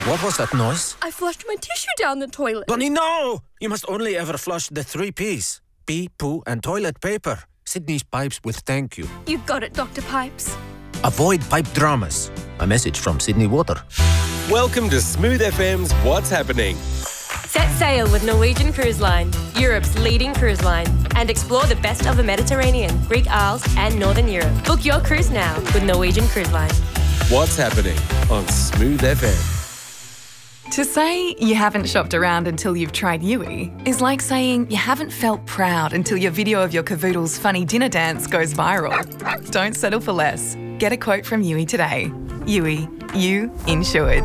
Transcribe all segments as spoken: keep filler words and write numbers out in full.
What was that noise? I flushed my tissue down the toilet. Bunny, no! You must only ever flush the three Ps. Pee, poo and toilet paper. Sydney's Pipes with thank you. You got it, Doctor Pipes. Avoid pipe dramas. A message from Sydney Water. Welcome to Smooth F M's What's Happening. Set sail with Norwegian Cruise Line, Europe's leading cruise line, and explore the best of the Mediterranean, Greek Isles, and Northern Europe. Book your cruise now with Norwegian Cruise Line. What's Happening on Smooth F M. To say you haven't shopped around until you've tried Yui is like saying you haven't felt proud until your video of your cavoodle's funny dinner dance goes viral. Don't settle for less. Get a quote from Yui today. Yui, you insured.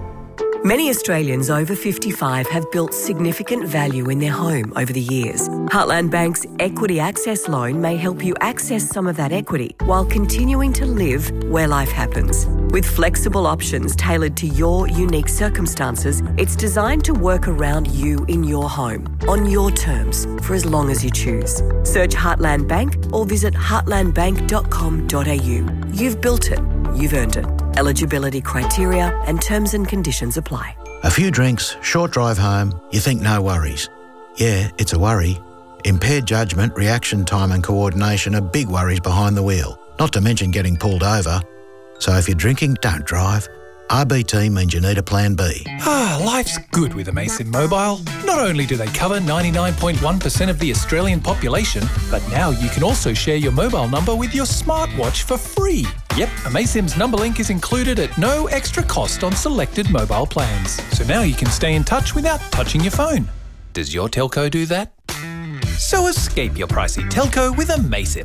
Many Australians over fifty-five have built significant value in their home over the years. Heartland Bank's Equity Access Loan may help you access some of that equity while continuing to live where life happens. With flexible options tailored to your unique circumstances, it's designed to work around you in your home, on your terms, for as long as you choose. Search Heartland Bank or visit heartland bank dot com dot a u. You've built it. You've earned it. Eligibility criteria and terms and conditions apply. A few drinks, short drive home, you think no worries. Yeah, it's a worry. Impaired judgment, reaction time and coordination are big worries behind the wheel, not to mention getting pulled over. So if you're drinking, don't drive. R B T means you need a plan B. Ah, life's good with Amaysim Mobile. Not only do they cover ninety-nine point one percent of the Australian population, but now you can also share your mobile number with your smartwatch for free. Yep, Amaysim's number link is included at no extra cost on selected mobile plans. So now you can stay in touch without touching your phone. Does your telco do that? So escape your pricey telco with Amaysim.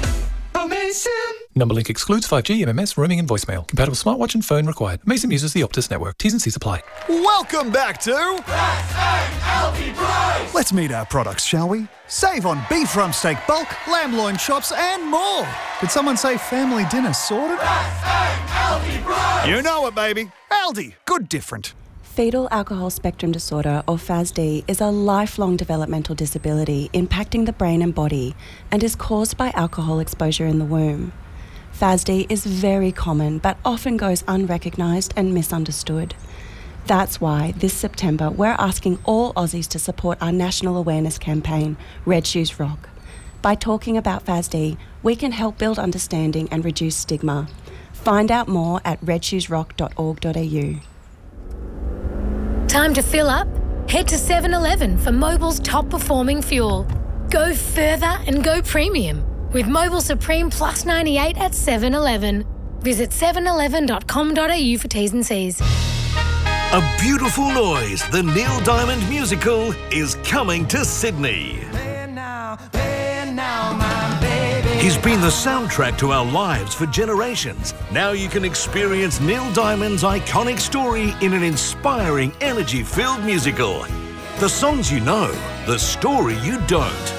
Amaysim! Number link excludes five G, M M S, roaming and voicemail. Compatible smartwatch and phone required. Amaysim uses the Optus network. T's and C's apply. Welcome back to... That's an Aldi price! Let's meet our products, shall we? Save on beef rump steak bulk, lamb loin chops and more. Did someone say family dinner sorted? That's an Aldi price! You know it, baby. Aldi. Good different. Fetal alcohol spectrum disorder, or F A S D, is a lifelong developmental disability impacting the brain and body and is caused by alcohol exposure in the womb. F A S D is very common but often goes unrecognised and misunderstood. That's why this September we're asking all Aussies to support our national awareness campaign, Red Shoes Rock. By talking about F A S D, we can help build understanding and reduce stigma. Find out more at red shoes rock dot org dot a u. Time to fill up? Head to seven eleven for Mobil's top performing fuel. Go further and go premium with Mobil Supreme Plus ninety-eight at seven eleven. Visit seven eleven dot com dot a u for T's and C's. A Beautiful Noise, the Neil Diamond musical, is coming to Sydney. Play now, play now, my baby. He's been the soundtrack to our lives for generations. Now you can experience Neil Diamond's iconic story in an inspiring, energy-filled musical. The songs you know, the story you don't.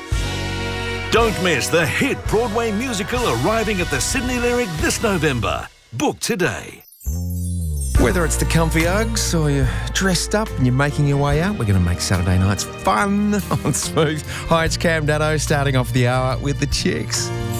Don't miss the hit Broadway musical arriving at the Sydney Lyric this November. Book today. Whether it's the comfy Uggs or you're dressed up and you're making your way out, we're going to make Saturday nights fun on Smooth. Hi, it's Cam Daddo starting off the hour with the Chicks.